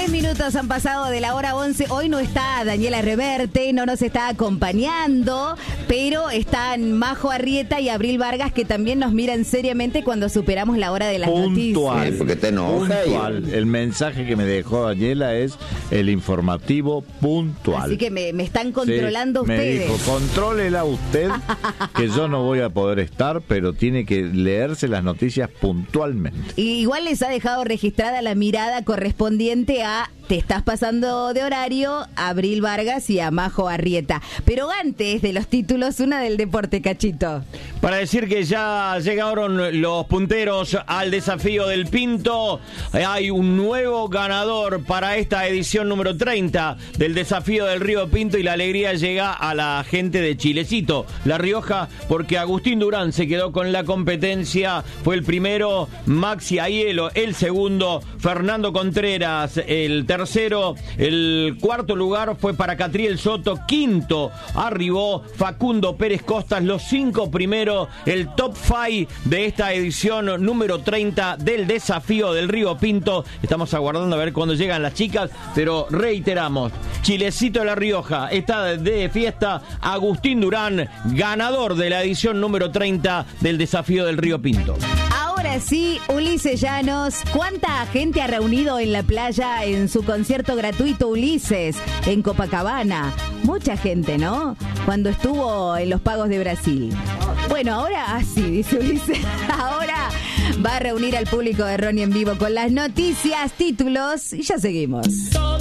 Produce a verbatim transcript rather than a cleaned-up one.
Tres minutos han pasado de la hora once. Hoy no está Daniela Reverte, no nos está acompañando, pero están Majo Arrieta y Abril Vargas, que también nos miran seriamente cuando superamos la hora de las Puntual. noticias. Sí, porque te enoja. Puntual. El mensaje que me dejó Daniela es el informativo puntual. Así que me, me están controlando Sí, ustedes. Me dijo, contrólela usted, que yo no voy a poder estar, pero tiene que leerse las noticias puntualmente. Y igual les ha dejado registrada la mirada correspondiente a te estás pasando de horario, a Abril Vargas y a Majo Arrieta. Pero antes de los títulos, una del deporte, Cachito. Para decir que ya llegaron los punteros al desafío del Pinto. Hay un nuevo ganador para esta edición número treinta del desafío del Río Pinto, y la alegría llega a la gente de Chilecito, La Rioja, porque Agustín Durán se quedó con la competencia. Fue el primero, Maxi Aiello el segundo, Fernando Contreras el tercero, el cuarto lugar fue para Catriel Soto, quinto arribó Facundo Pérez Costas, los cinco primeros, el top cinco de esta edición número treinta del desafío del Río Pinto. Estamos aguardando a ver cuándo llegan las chicas, pero reiteramos, Chilecito La Rioja está de fiesta. Agustín Durán, ganador de la edición número treinta del desafío del Río Pinto. Ahora sí, Ulises Llanos, ¿cuánta gente ha reunido en la playa en su concierto gratuito Ulises en Copacabana? Mucha gente, ¿no? Cuando estuvo en los Pagos de Brasil. Bueno, ahora así, dice Ulises, ahora va a reunir al público de Ronnie en vivo con las noticias, títulos, y ya seguimos.